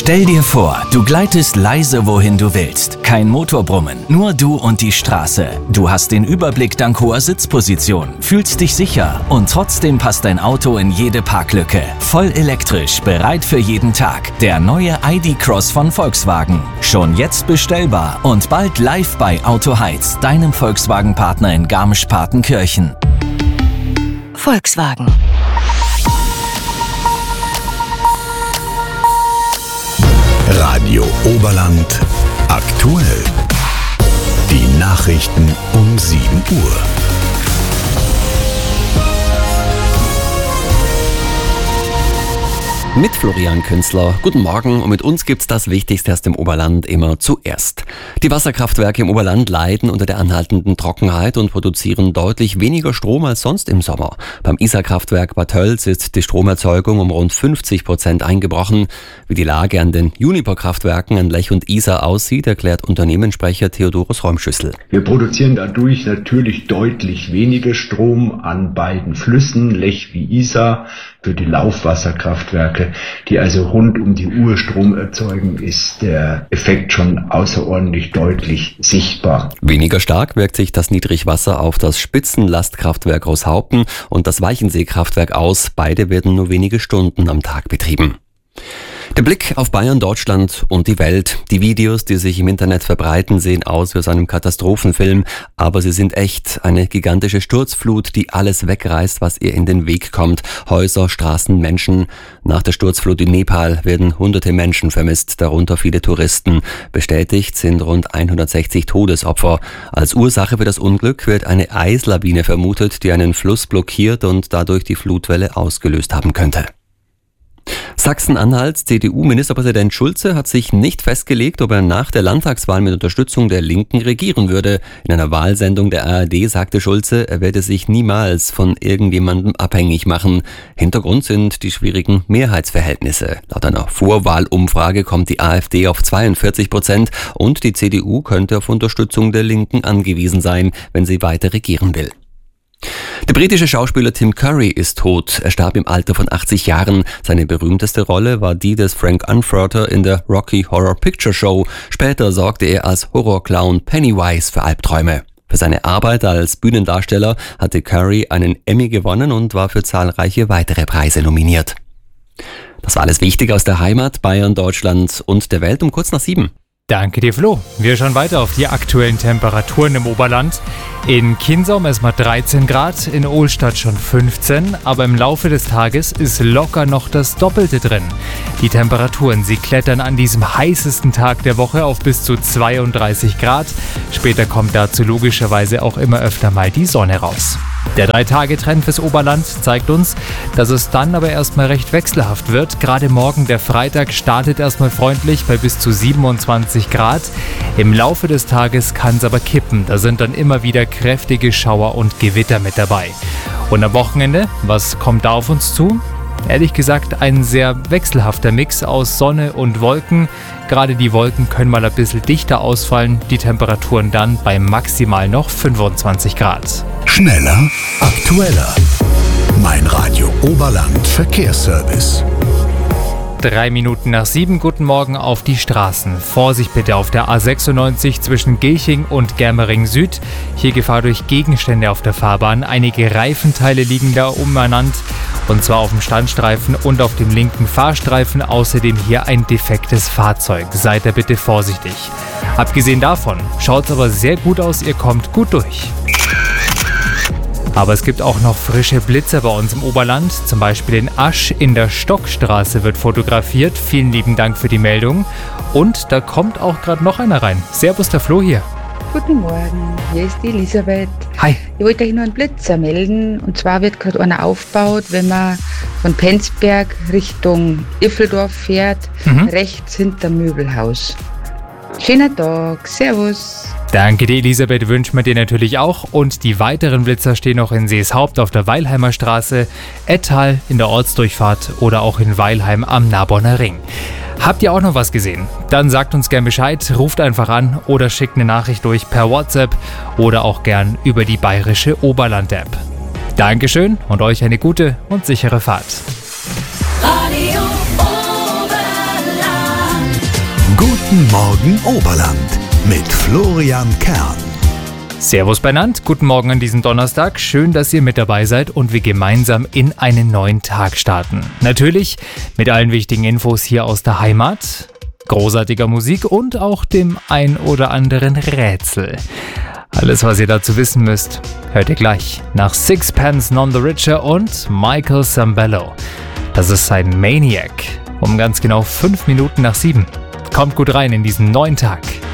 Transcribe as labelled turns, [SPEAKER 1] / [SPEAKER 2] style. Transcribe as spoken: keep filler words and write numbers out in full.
[SPEAKER 1] Stell dir vor, du gleitest leise wohin du willst. Kein Motorbrummen, nur du und die Straße. Du hast den Überblick dank hoher Sitzposition, fühlst dich sicher und trotzdem passt dein Auto in jede Parklücke. Voll elektrisch, bereit für jeden Tag. Der neue I D Cross von Volkswagen. Schon jetzt bestellbar und bald live bei Auto Heiz, deinem Volkswagen-Partner in Garmisch-Partenkirchen.
[SPEAKER 2] Volkswagen.
[SPEAKER 3] Radio Oberland aktuell. Die Nachrichten um sieben Uhr.
[SPEAKER 4] Mit Florian Künzler. Guten Morgen und mit uns gibt's das Wichtigste aus dem Oberland immer zuerst. Die Wasserkraftwerke im Oberland leiden unter der anhaltenden Trockenheit und produzieren deutlich weniger Strom als sonst im Sommer. Beim Isarkraftwerk Bad Tölz ist die Stromerzeugung um rund fünfzig Prozent eingebrochen. Wie die Lage an den Juniper-Kraftwerken an Lech und Isar aussieht, erklärt Unternehmenssprecher Theodorus Räumschüssel.
[SPEAKER 5] Wir produzieren dadurch natürlich deutlich weniger Strom an beiden Flüssen, Lech wie Isar. Für die Laufwasserkraftwerke, die also rund um die Uhr Strom erzeugen, ist der Effekt schon außerordentlich deutlich sichtbar.
[SPEAKER 4] Weniger stark wirkt sich das Niedrigwasser auf das Spitzenlastkraftwerk Großhaupten und das Weichensee-Kraftwerk aus. Beide werden nur wenige Stunden am Tag betrieben. Der Blick auf Bayern, Deutschland und die Welt. Die Videos, die sich im Internet verbreiten, sehen aus wie aus einem Katastrophenfilm, aber sie sind echt. Eine gigantische Sturzflut, die alles wegreißt, was ihr in den Weg kommt. Häuser, Straßen, Menschen. Nach der Sturzflut in Nepal werden hunderte Menschen vermisst, darunter viele Touristen. Bestätigt sind rund hundertsechzig Todesopfer. Als Ursache für das Unglück wird eine Eislawine vermutet, die einen Fluss blockiert und dadurch die Flutwelle ausgelöst haben könnte. Sachsen-Anhalts C D U-Ministerpräsident Schulze hat sich nicht festgelegt, ob er nach der Landtagswahl mit Unterstützung der Linken regieren würde. In einer Wahlsendung der A R D sagte Schulze, er werde sich niemals von irgendjemandem abhängig machen. Hintergrund sind die schwierigen Mehrheitsverhältnisse. Laut einer Vorwahlumfrage kommt die AfD auf zweiundvierzig Prozent und die C D U könnte auf Unterstützung der Linken angewiesen sein, wenn sie weiter regieren will. Der britische Schauspieler Tim Curry ist tot. Er starb im Alter von achtzig Jahren. Seine berühmteste Rolle war die des Frank Unfurter in der Rocky Horror Picture Show. Später sorgte er als Horrorclown Pennywise für Albträume. Für seine Arbeit als Bühnendarsteller hatte Curry einen Emmy gewonnen und war für zahlreiche weitere Preise nominiert. Das war alles Wichtige aus der Heimat, Bayern, Deutschland und der Welt um kurz nach sieben.
[SPEAKER 6] Danke dir, Flo. Wir schauen weiter auf die aktuellen Temperaturen im Oberland. In Kinsaum erstmal dreizehn Grad, in Ohlstadt schon fünfzehn, aber im Laufe des Tages ist locker noch das Doppelte drin. Die Temperaturen, sie klettern an diesem heißesten Tag der Woche auf bis zu zweiunddreißig Grad. Später kommt dazu logischerweise auch immer öfter mal die Sonne raus. Der drei-Tage-Trend fürs Oberland zeigt uns, dass es dann aber erstmal recht wechselhaft wird. Gerade morgen, der Freitag, startet erstmal freundlich bei bis zu siebenundzwanzig Grad. Im Laufe des Tages kann es aber kippen. Da sind dann immer wieder kräftige Schauer und Gewitter mit dabei. Und am Wochenende, was kommt da auf uns zu? Ehrlich gesagt, ein sehr wechselhafter Mix aus Sonne und Wolken. Gerade die Wolken können mal ein bisschen dichter ausfallen. Die Temperaturen dann bei maximal noch fünfundzwanzig Grad.
[SPEAKER 3] Schneller, aktueller. Mein Radio Oberland Verkehrsservice.
[SPEAKER 6] Drei Minuten nach sieben, guten Morgen auf die Straßen. Vorsicht bitte auf der A sechsundneunzig zwischen Gilching und Germering Süd. Hier Gefahr durch Gegenstände auf der Fahrbahn. Einige Reifenteile liegen da umeinander. Und zwar auf dem Standstreifen und auf dem linken Fahrstreifen. Außerdem hier ein defektes Fahrzeug. Seid da bitte vorsichtig. Abgesehen davon schaut es aber sehr gut aus, ihr kommt gut durch. Aber es gibt auch noch frische Blitze bei uns im Oberland. Zum Beispiel in Asch in der Stockstraße wird fotografiert. Vielen lieben Dank für die Meldung. Und da kommt auch gerade noch einer rein. Servus, der Flo hier.
[SPEAKER 7] Guten Morgen, hier ist die Elisabeth.
[SPEAKER 6] Hi.
[SPEAKER 7] Ich wollte euch nur einen Blitzer melden. Und zwar wird gerade einer aufgebaut, wenn man von Penzberg Richtung Iffeldorf fährt, mhm. rechts hinterm Möbelhaus. Schöner Tag, servus.
[SPEAKER 6] Danke dir, Elisabeth, wünschen wir dir natürlich auch. Und die weiteren Blitzer stehen noch in Seeshaupt auf der Weilheimer Straße, Ettal in der Ortsdurchfahrt oder auch in Weilheim am Narbonner Ring. Habt ihr auch noch was gesehen? Dann sagt uns gern Bescheid, ruft einfach an oder schickt eine Nachricht durch per WhatsApp oder auch gern über die bayerische Oberland-App. Dankeschön und euch eine gute und sichere Fahrt.
[SPEAKER 2] Radio Oberland.
[SPEAKER 3] Morgen Oberland mit Florian Kern.
[SPEAKER 6] Servus beinand, guten Morgen an diesem Donnerstag. Schön, dass ihr mit dabei seid und wir gemeinsam in einen neuen Tag starten. Natürlich mit allen wichtigen Infos hier aus der Heimat, großartiger Musik und auch dem ein oder anderen Rätsel. Alles, was ihr dazu wissen müsst, hört ihr gleich nach Sixpence None the Richer und Michael Sambello. Das ist sein Maniac. Um ganz genau fünf Minuten nach sieben. Kommt gut rein in diesen neuen Tag.